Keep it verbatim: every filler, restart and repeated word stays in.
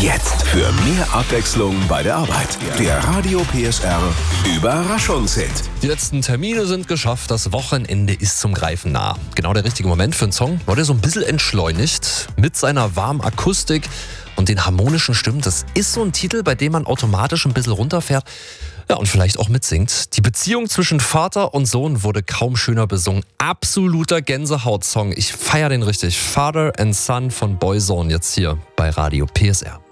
Jetzt für mehr Abwechslung bei der Arbeit. Der Radio P S R Überraschungshit. Die letzten Termine sind geschafft, das Wochenende ist zum Greifen nah. Genau der richtige Moment für einen Song, weil der so ein bisschen entschleunigt mit seiner warmen Akustik und den harmonischen Stimmen. Das ist so ein Titel, bei dem man automatisch ein bisschen runterfährt. Ja, und vielleicht auch mitsingt. Die Beziehung zwischen Vater und Sohn wurde kaum schöner besungen. Absoluter Gänsehaut-Song. Ich feiere den richtig. Father and Son von Boyzone jetzt hier bei Radio P S R.